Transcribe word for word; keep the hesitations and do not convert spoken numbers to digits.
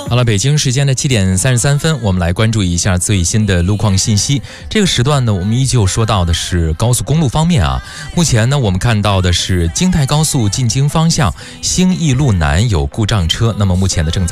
好了，北京时间的七点三十三分，我们来关注一下最新的路况信息。这个时段呢，我们依旧说到的是高速公路方面啊。目前呢，我们看到的是京太高速进京方向兴义路南有故障车，那么目前的正在